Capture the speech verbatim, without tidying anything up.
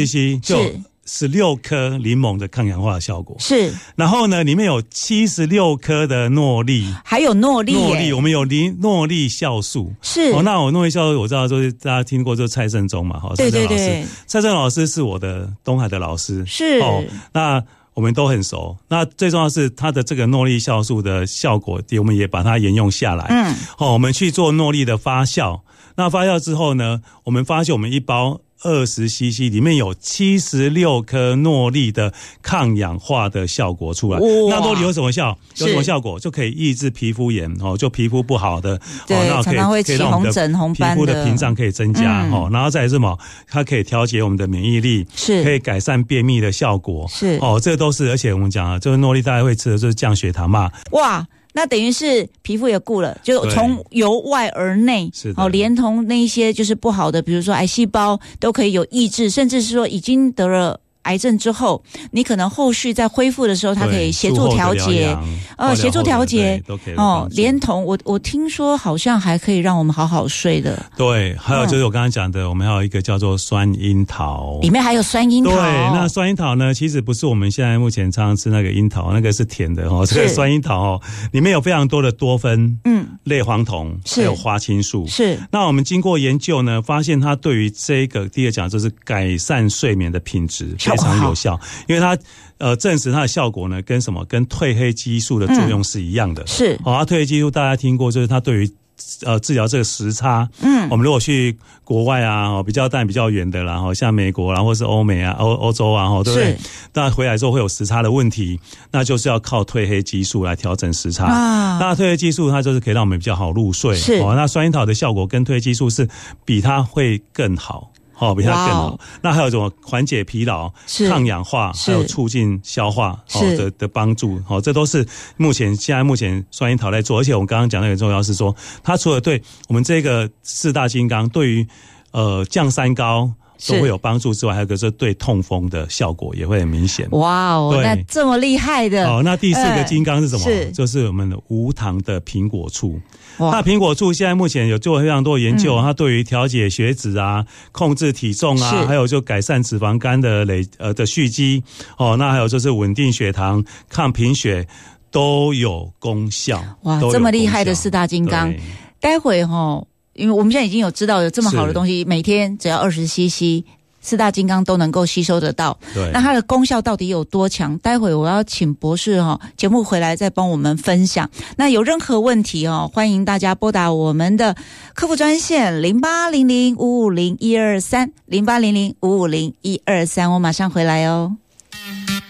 C C 就十六颗柠檬的抗氧化的效果是， 然后呢，里面有七十六颗的诺丽， 还有诺丽， 诺丽我们有诺丽酵素是。 哦，那我诺丽酵素我知道，就是大家听过，就是蔡胜忠嘛，哈， 对对对， 蔡胜老师是我的东海的老师， 是哦，那我们都很熟。那最重要是它的这个诺丽酵素的效果，我们也把它沿用下来。嗯，哦，我们去做诺丽的发酵，那发酵之后呢，我们发现我们一包二十 C C 里面有七十六颗诺丽的抗氧化的效果出来。那诺丽有什么效？有什么效果？就可以抑制皮肤炎哦，就皮肤不好的， 对， 哦、那可以常常会起红疹、红斑的， 皮肤的屏障可以增加、嗯、哦。然后再来是什么？它可以调节我们的免疫力， 是可以改善便秘的效果， 是哦，这都是。而且我们讲啊，就是诺丽大家会吃的就是降血糖嘛， 哇。那等于是皮肤也顾了，就从由外而内，哦，连同那一些就是不好的，比如说癌细胞都可以有抑制，甚至是说已经得了癌症之后，你可能后续在恢复的时候，它可以协助调节，呃，协助调节，哦，连同我我听说好像还可以让我们好好睡的。 对，还有就是我刚刚讲的，嗯、我们还有一个叫做酸樱桃， 里面还有酸樱桃。 对，那酸樱桃呢，其实不是我们现在目前常常吃那个樱桃，那个是甜的哦。这个酸樱桃哦，里面有非常多的多酚，嗯，类黄酮，还有花青素。 是。 那我们经过研究呢，发现它对于这个第二讲就是改善睡眠的品质。非常有效，因为它呃证实它的效果呢，跟什么跟褪黑激素的作用是一样的。嗯、是，哦，它褪黑激素大家听过，就是它对于呃治疗这个时差，嗯，我们如果去国外啊，哦比较但比较远的啦，哦像美国啦，或是欧美啊、欧欧洲啊，哦对不对？那回来之后会有时差的问题，那就是要靠褪黑激素来调整时差。啊，那褪黑激素它就是可以让我们比较好入睡。是，哦，那酸樱桃的效果跟褪黑激素是比它会更好。哦，比它更好。那还有什么缓解疲劳、抗氧化，还有促进消化哦的的帮助。哦，这都是目前现在目前酸樱桃在做。而且我们刚刚讲的很重要是说，它除了对我们这个四大金刚对于呃降三高都会有帮助之外，还有一个是对痛风的效果也会很明显。 哇哦，那这么厉害的。 哦，那第四个金刚是什么？是就是我们的无糖的苹果醋。那苹果醋现在目前有做非常多的研究，嗯、它对于调节血脂啊、控制体重啊，还有就改善脂肪肝的累呃的蓄积哦，那还有就是稳定血糖、抗贫血都有功效。哇， 这么厉害的四大金刚，待会哈，因为我们现在已经有知道有这么好的东西，每天只要二十 C C。四大金刚都能够吸收得到，对，那它的功效到底有多强？待会我要请博士哈、哦，节目回来再帮我们分享。那有任何问题哦，欢迎大家拨打我们的客服专线零八零零五五零一二三零八零零五五零一二三，我马上回来哦。